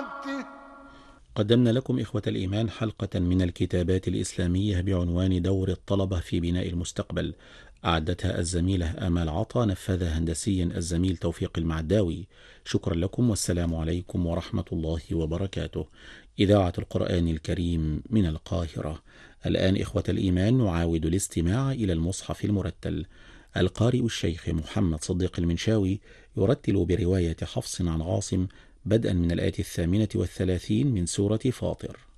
قدمنا لكم إخوة الإيمان حلقة من الكتابات الإسلامية بعنوان دور الطلبة في بناء المستقبل، أعدتها الزميلة آمال عطا، نفذها هندسيا الزميل توفيق المعداوي. شكرا لكم والسلام عليكم ورحمة الله وبركاته. إذاعة القرآن الكريم من القاهرة. الآن إخوة الإيمان نعاود الاستماع إلى المصحف المرتل. القارئ الشيخ محمد صديق المنشاوي يرتل برواية حفص عن عاصم بدءا من الآية 38 من سورة فاطر.